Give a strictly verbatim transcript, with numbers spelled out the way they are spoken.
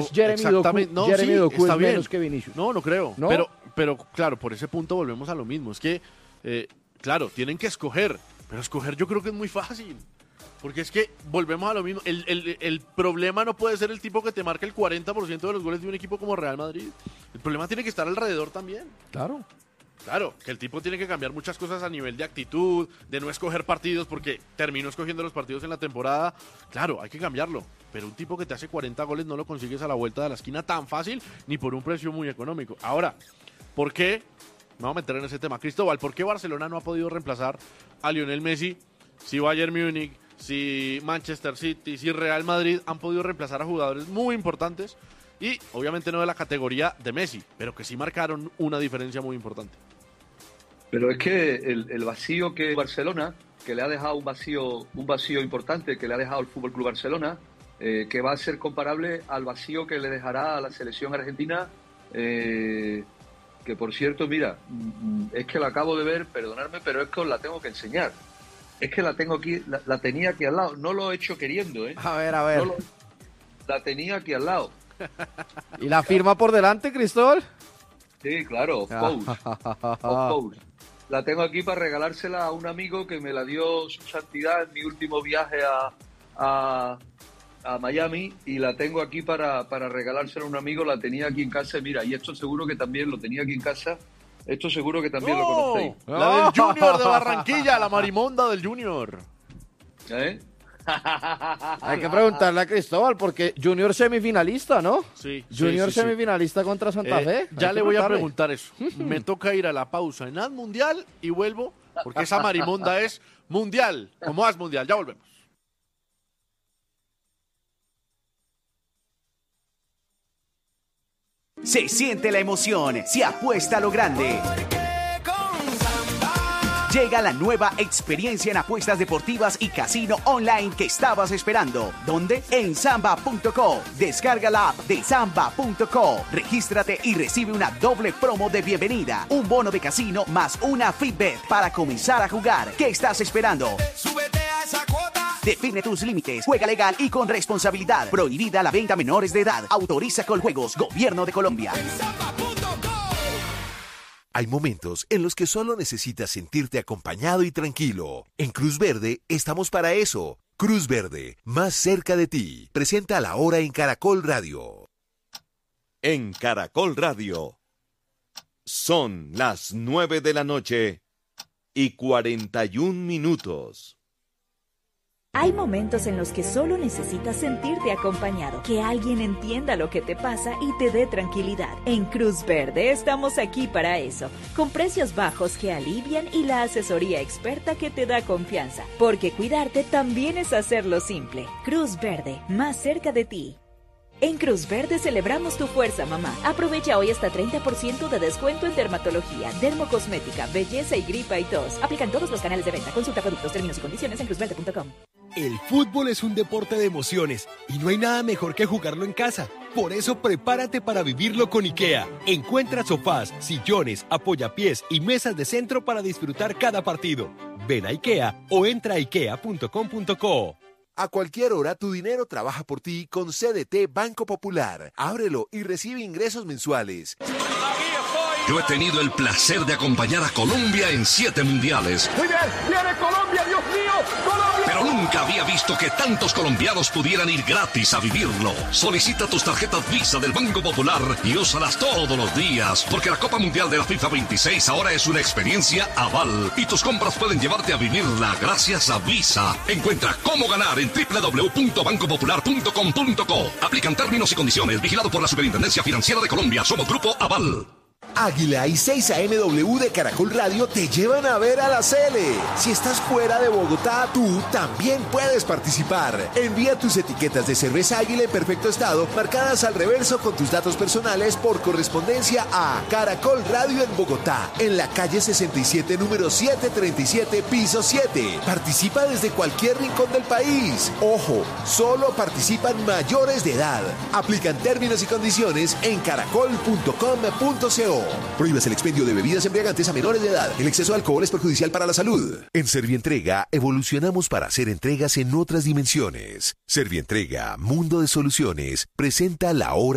es Jeremy Doku, no, Jeremy sí, Doku está es bien. menos que Vinicius. No, no creo. ¿No? Pero, pero claro, por ese punto volvemos a lo mismo. Es que, eh, claro, tienen que escoger, pero escoger yo creo que es muy fácil. Porque es que volvemos a lo mismo. El, el, el problema no puede ser el tipo que te marca el cuarenta por ciento de los goles de un equipo como Real Madrid. El problema tiene que estar alrededor también. Claro. Claro, que el tipo tiene que cambiar muchas cosas a nivel de actitud, de no escoger partidos porque terminó escogiendo los partidos en la temporada. Claro, hay que cambiarlo. Pero un tipo que te hace cuarenta goles no lo consigues a la vuelta de la esquina tan fácil ni por un precio muy económico. Ahora, ¿por qué? Me voy a meter en ese tema. Cristóbal, ¿por qué Barcelona no ha podido reemplazar a Lionel Messi si Bayern Múnich, si Manchester City, si Real Madrid han podido reemplazar a jugadores muy importantes y obviamente no de la categoría de Messi, pero que sí marcaron una diferencia muy importante? Pero es que el, el vacío que Barcelona, que le ha dejado un vacío, un vacío importante que le ha dejado el Fútbol Club Barcelona, eh, que va a ser comparable al vacío que le dejará a la selección argentina, eh, que por cierto, mira, es que la acabo de ver, perdonadme, pero es que os la tengo que enseñar. Es que la tengo aquí, la, la tenía aquí al lado. No lo he hecho queriendo, ¿eh? A ver, a ver. No lo, la tenía aquí al lado. ¿Y la firma por delante, Cristóbal? Sí, claro, of course. Of course. La tengo aquí para regalársela a un amigo que me la dio su santidad en mi último viaje a, a, a Miami, y la tengo aquí para, para regalársela a un amigo. La tenía aquí en casa, mira, y esto seguro que también lo tenía aquí en casa. Esto seguro que también ¡Oh! lo conocéis. La del Junior de Barranquilla, la marimonda del Junior. ¿Eh? Hay que preguntarle a Cristóbal, porque Junior semifinalista, ¿no? Sí. Junior sí, sí, sí. semifinalista contra Santa Eh, Fe. ya Hay le que voy a preguntarle. preguntar eso. Me toca ir a la pausa en Ad Mundial y vuelvo, porque esa marimonda es mundial, como As Mundial. Ya volvemos. Se siente la emoción, se apuesta a lo grande. Llega la nueva experiencia en apuestas deportivas y casino online que estabas esperando. ¿Dónde? En Samba punto co. Descarga la app de Samba punto co. Regístrate y recibe una doble promo de bienvenida. Un bono de casino más una Fitbet para comenzar a jugar. ¿Qué estás esperando? Súbete a esa cuota. Define tus límites. Juega legal y con responsabilidad. Prohibida la venta a menores de edad. Autoriza Coljuegos. Gobierno de Colombia. Hay momentos en los que solo necesitas sentirte acompañado y tranquilo. En Cruz Verde estamos para eso. Cruz Verde, más cerca de ti. Presenta la hora en Caracol Radio. En Caracol Radio son las nueve de la noche y cuarenta y un minutos. Hay momentos en los que solo necesitas sentirte acompañado, que alguien entienda lo que te pasa y te dé tranquilidad. En Cruz Verde estamos aquí para eso, con precios bajos que alivian y la asesoría experta que te da confianza, porque cuidarte también es hacerlo simple. Cruz Verde, más cerca de ti. En Cruz Verde celebramos tu fuerza, mamá. Aprovecha hoy hasta treinta por ciento de descuento en dermatología, dermocosmética, belleza y gripa y tos. Aplican todos los canales de venta. Consulta productos, términos y condiciones en cruz verde punto com. El fútbol es un deporte de emociones y no hay nada mejor que jugarlo en casa. Por eso prepárate para vivirlo con IKEA. Encuentra sofás, sillones, apoyapiés y mesas de centro para disfrutar cada partido. Ven a IKEA o entra a ikea punto com punto co. A cualquier hora tu dinero trabaja por ti con C D T Banco Popular. Ábrelo y recibe ingresos mensuales. Yo he tenido el placer de acompañar a Colombia en siete mundiales. Muy bien, viene Colombia, Dios mío, Colombia. Pero nunca había visto que tantos colombianos pudieran ir gratis a vivirlo. Solicita tus tarjetas Visa del Banco Popular y úsalas todos los días, porque la Copa Mundial de la FIFA veintiséis ahora es una experiencia aval y tus compras pueden llevarte a vivirla gracias a Visa. Encuentra cómo ganar en doble u doble u doble u punto banco popular punto com punto co. Aplican términos y condiciones. Vigilado por la Superintendencia Financiera de Colombia. Somos Grupo Aval. Águila y seis A M W de Caracol Radio te llevan a ver a la Cele. Si estás fuera de Bogotá, tú también puedes participar. Envía tus etiquetas de cerveza Águila en perfecto estado, marcadas al reverso con tus datos personales por correspondencia a Caracol Radio en Bogotá, en la calle sesenta y siete, número setecientos treinta y siete, piso siete. Participa desde cualquier rincón del país. Ojo, solo participan mayores de edad. Aplican términos y condiciones en caracol punto com punto co. Prohíbas el expendio de bebidas embriagantes a menores de edad. El exceso de alcohol es perjudicial para la salud. En Servientrega evolucionamos para hacer entregas en otras dimensiones. Servientrega, mundo de soluciones, presenta la hora